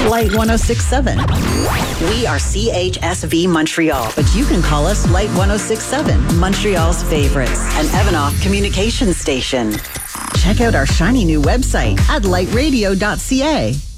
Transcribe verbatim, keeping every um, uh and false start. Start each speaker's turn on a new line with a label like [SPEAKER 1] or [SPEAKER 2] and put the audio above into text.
[SPEAKER 1] Light one oh six point seven. We are C H S V Montreal, but you can call us Light one oh six point seven, Montreal's favorites, an Evanoff communication station. Check out our shiny new website at light radio dot c a.